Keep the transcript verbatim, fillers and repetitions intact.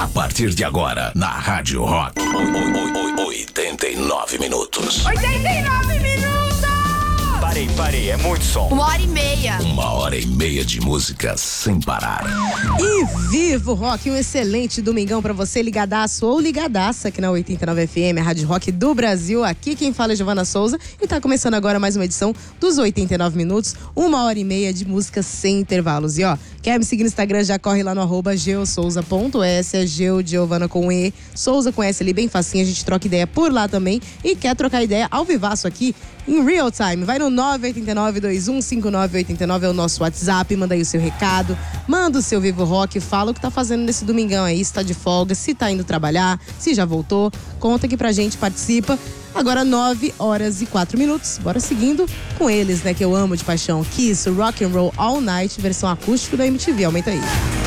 partir de agora, na Rádio Rock. oitenta e nove minutos. oitenta e nove minutos! Parei, parei, é muito som. Uma hora e meia. Uma hora e meia de música sem parar. E viva o rock, um excelente domingão pra você, ligadaço ou ligadaça aqui na oitenta e nove F M, a Rádio Rock do Brasil. Aqui quem fala é Giovana Souza e tá começando agora mais uma edição dos oitenta e nove minutos, uma hora e meia de música sem intervalos. E ó, quer me seguir no Instagram, já corre lá no arroba geosouza ponto s, é Geo de Giovana com E, Souza com S ali, bem facinho, a gente troca ideia por lá também. E quer trocar ideia ao vivaço aqui, em real time, vai no nove oito nove, dois um cinco nove oito nove, é o nosso WhatsApp, manda aí o seu recado, manda o seu Vivo Rock, fala o que tá fazendo nesse domingão aí, se tá de folga, se tá indo trabalhar, se já voltou, conta aqui pra gente, participa. Agora nove horas e quatro minutos, bora seguindo com eles, né, que eu amo de paixão, Kiss, Rock and Roll All Night, versão acústica da M T V, aumenta aí.